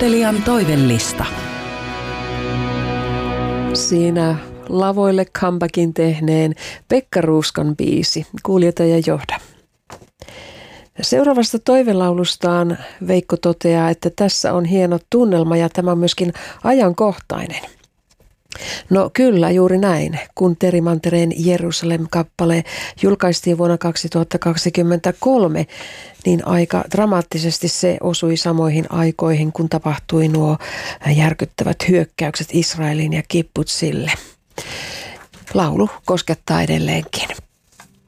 Kuuntelijan toivellista. Siinä lavoille comebackin tehneen Pekka Ruuskan biisi Kuljeta ja johda. Seuraavasta toivelaulustaan Veikko toteaa, että tässä on hieno tunnelma ja tämä on myöskin ajankohtainen. No kyllä, juuri näin. Kun Terry Mantereen Jerusalem-kappale julkaistiin vuonna 2023, niin aika dramaattisesti se osui samoihin aikoihin, kun tapahtui nuo järkyttävät hyökkäykset Israeliin ja kibbutzille. Laulu koskettaa edelleenkin.